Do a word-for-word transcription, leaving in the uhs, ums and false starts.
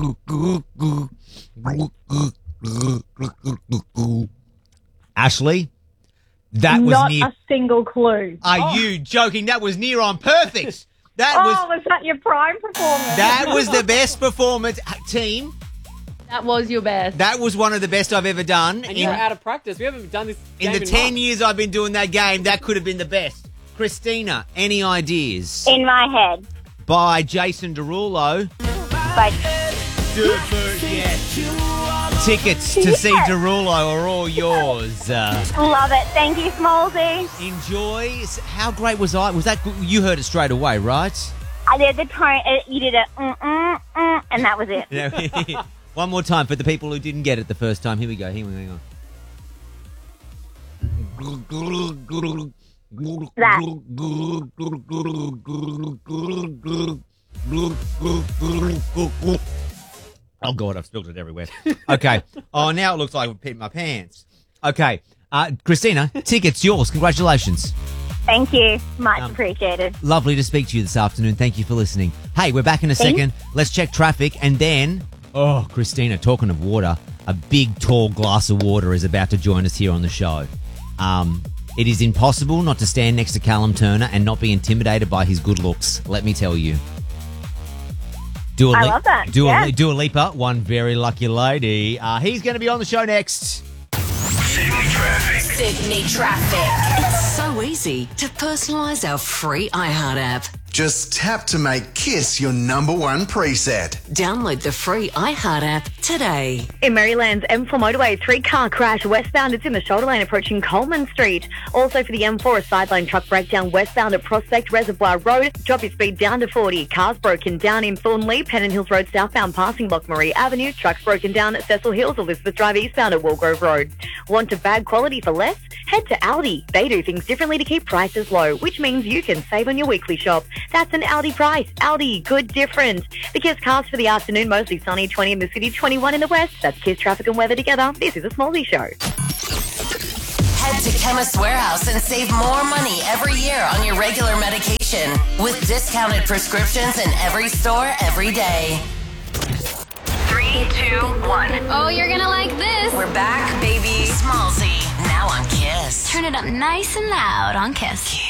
Ashley, that was Not near. a single clue. Are oh. you joking? That was near on perfect. That Oh, was was that your prime performance? that was the best performance, team. That was your best. That was one of the best I've ever done. And you're out of practice. We haven't done this In game the in ten months. years I've been doing that game, that could have been the best. Christina, any ideas? In my head. By Jason Derulo. But Tickets to see Derulo are all yours. Uh, love it. Thank you, Smallsy. enjoy. How great was I? Was that good? You heard it straight away, right? I did the tone. uh, You did a mm mm mm, and that was it. Yeah. One more time for the people who didn't get it the first time. Here we go. Here we go. That. Oh, God, I've spilled it everywhere. Okay. Oh, now it looks like I've peed my pants. Okay. Uh, Christina, tickets yours. Congratulations. Thank you. Much Um, appreciated. Lovely to speak to you this afternoon. Thank you for listening. Hey, we're back in a Thanks. second. Let's check traffic. And then, oh, Christina, talking of water, a big, tall glass of water is about to join us here on the show. Um, it is impossible not to stand next to Callum Turner and not be intimidated by his good looks. Let me tell you. Dua I Li- love that. Dua, Yeah. Dua Lipa, one very lucky lady. Uh, he's going to be on the show next. Sydney Traffic. Sydney Traffic. It's so easy to personalise our free iHeart app. Just tap to make Kiss your number one preset. Download the free iHeart app today. In Maryland's M four motorway, three-car crash westbound. It's in the shoulder lane approaching Coleman Street. Also for the M four, a sideline truck breakdown westbound at Prospect Reservoir Road. Drop your speed down to forty. Cars broken down in Thornley, Pennant Hills Road southbound passing Lockmarie Avenue. Trucks broken down at Cecil Hills, Elizabeth Drive eastbound at Walgrove Road. Want to bag quality for less? Head to Aldi. They do things differently to keep prices low, which means you can save on your weekly shop. That's an Aldi price. Aldi, good difference. The Kiss cast for the afternoon, mostly sunny, twenty in the city, twenty-one in the west. That's Kiss traffic and weather together. This is a Smallsy show. Head to Chemist Warehouse and save more money every year on your regular medication with discounted prescriptions in every store every day. Three, two, one. Oh, you're gonna like this. We're back, baby. Smallsy, now on Kiss. Turn it up nice and loud on Kiss.